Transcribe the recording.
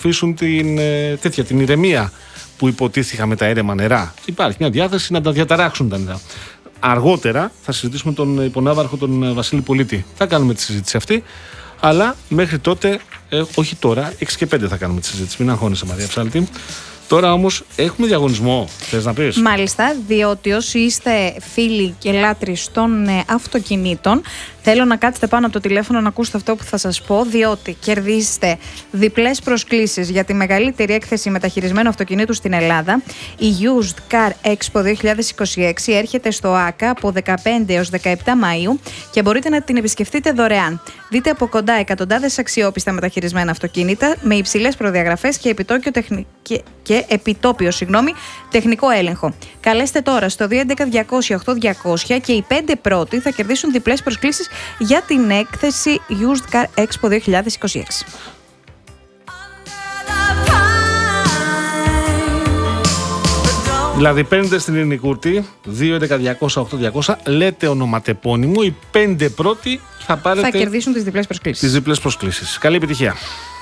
αφήσουν την ηρεμία που υποτίθηκαν με τα έρεμα νερά. Υπάρχει μια διάθεση να τα διαταράξουν τα νερά. Αργότερα θα συζητήσουμε τον υπονάβαρχο τον Βασίλη Πολίτη. Θα κάνουμε τη συζήτηση αυτή, αλλά μέχρι τότε, όχι τώρα, 6 και 5 θα κάνουμε τη συζήτηση. Μην αγχώνεσαι, Μαρία Ψάλτη. Τώρα όμως έχουμε διαγωνισμό, θες να πεις? Μάλιστα, διότι όσοι είστε φίλοι και λάτρεις των αυτοκινήτων, θέλω να κάτσετε πάνω από το τηλέφωνο να ακούσετε αυτό που θα σας πω, διότι κερδίζετε διπλές προσκλήσεις για τη μεγαλύτερη έκθεση μεταχειρισμένου αυτοκινήτου στην Ελλάδα. Η Used Car Expo 2026 έρχεται στο ΆΚΑ από 15 έως 17 Μαΐου και μπορείτε να την επισκεφτείτε δωρεάν. Δείτε από κοντά εκατοντάδες αξιόπιστα μεταχειρισμένα αυτοκίνητα με υψηλές προδιαγραφές και επιτόπιο τεχνικό έλεγχο. Καλέστε τώρα στο 211-200-8200 και οι 5 πρώτοι θα κερδίσουν διπλές προσκλήσεις για την έκθεση Used Car Expo 2026. Δηλαδή παίρνετε στην Ειρηνή Κούρτη 211-200-8200, λέτε ονοματεπώνυμο, οι 5 πρώτοι θα κερδίσουν τις διπλές προσκλήσεις. Καλή επιτυχία.